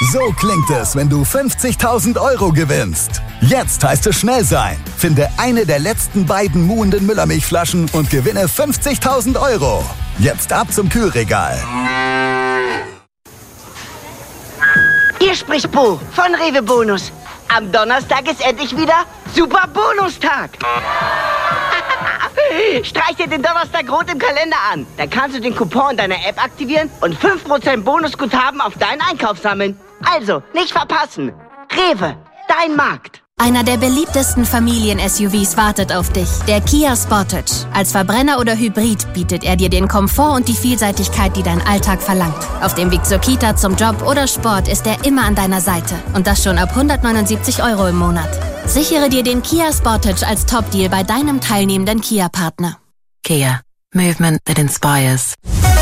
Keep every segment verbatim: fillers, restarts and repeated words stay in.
So klingt es, wenn du fünfzigtausend Euro gewinnst. Jetzt heißt es schnell sein. Finde eine der letzten beiden muhenden Müllermilchflaschen und gewinne fünfzigtausend Euro. Jetzt ab zum Kühlregal. Hier spricht Bo von Rewe Bonus. Am Donnerstag ist endlich wieder Super Bonustag. Streich dir den Donnerstag rot im Kalender an. Dann kannst du den Coupon in deiner App aktivieren und fünf Prozent Bonusguthaben auf deinen Einkauf sammeln. Also, nicht verpassen. Rewe, dein Markt. Einer der beliebtesten Familien-S U Vs wartet auf dich, der Kia Sportage. Als Verbrenner oder Hybrid bietet er dir den Komfort und die Vielseitigkeit, die dein Alltag verlangt. Auf dem Weg zur Kita, zum Job oder Sport ist er immer an deiner Seite. Und das schon ab hundertneunundsiebzig Euro im Monat. Sichere dir den Kia Sportage als Top-Deal bei deinem teilnehmenden Kia-Partner. Kia. Movement that inspires.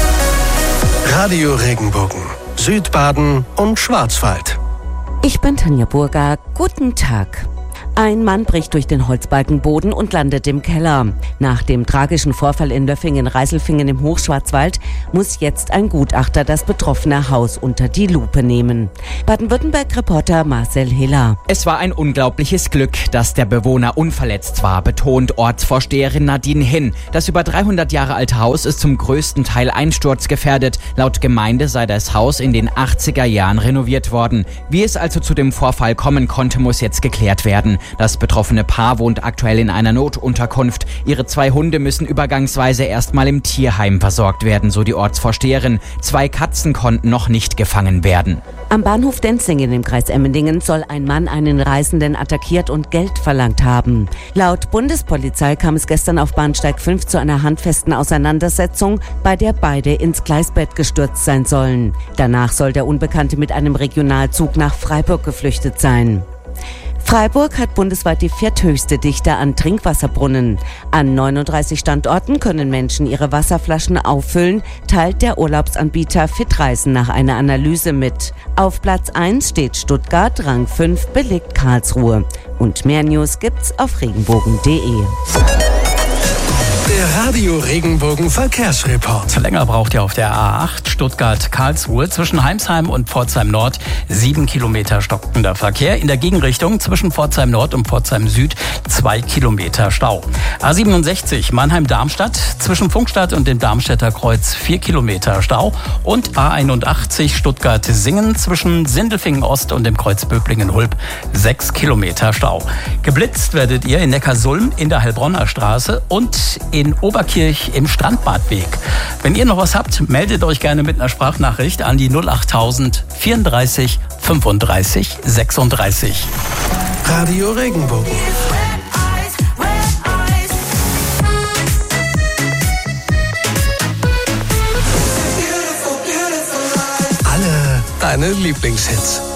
Radio Regenbogen. Südbaden und Schwarzwald. Ich bin Tanja Burger. Guten Tag. Ein Mann bricht durch den Holzbalkenboden und landet im Keller. Nach dem tragischen Vorfall in Löffingen-Reiselfingen im Hochschwarzwald muss jetzt ein Gutachter das betroffene Haus unter die Lupe nehmen. Baden-Württemberg-Reporter Marcel Hiller. Es war ein unglaubliches Glück, dass der Bewohner unverletzt war, betont Ortsvorsteherin Nadine Hinn. Das über dreihundert Jahre alte Haus ist zum größten Teil einsturzgefährdet. Laut Gemeinde sei das Haus in den achtziger Jahren renoviert worden. Wie es also zu dem Vorfall kommen konnte, muss jetzt geklärt werden. Das betroffene Paar wohnt aktuell in einer Notunterkunft. Ihre zwei Hunde müssen übergangsweise erstmal im Tierheim versorgt werden, so die Ortsvorsteherin. Zwei Katzen konnten noch nicht gefangen werden. Am Bahnhof Denzingen im Kreis Emmendingen soll ein Mann einen Reisenden attackiert und Geld verlangt haben. Laut Bundespolizei kam es gestern auf Bahnsteig fünf zu einer handfesten Auseinandersetzung, bei der beide ins Gleisbett gestürzt sein sollen. Danach soll der Unbekannte mit einem Regionalzug nach Freiburg geflüchtet sein. Freiburg hat bundesweit die vierthöchste Dichte an Trinkwasserbrunnen. An neununddreißig Standorten können Menschen ihre Wasserflaschen auffüllen, teilt der Urlaubsanbieter Fitreisen nach einer Analyse mit. Auf Platz eins steht Stuttgart, Rang fünf belegt Karlsruhe. Und mehr News gibt's auf regenbogen punkt de. Der Radio Regenbogen Verkehrsreport. Länger braucht ihr auf der A acht Stuttgart-Karlsruhe zwischen Heimsheim und Pforzheim Nord. Sieben Kilometer stockender Verkehr. In der Gegenrichtung zwischen Pforzheim Nord und Pforzheim Süd zwei Kilometer Stau. A siebenundsechzig Mannheim-Darmstadt zwischen Funkstadt und dem Darmstädter Kreuz vier Kilometer Stau. Und A einundachtzig Stuttgart-Singen zwischen Sindelfingen Ost und dem Kreuz Böblingen-Hulb sechs Kilometer Stau. Geblitzt werdet ihr in Neckarsulm in der Heilbronner Straße und in Oberkirch im Strandbadweg. Wenn ihr noch was habt, meldet euch gerne mit einer Sprachnachricht an die null achttausend vierunddreißig fünfunddreißig sechsunddreißig. Radio Regenbogen. Alle deine Lieblingshits.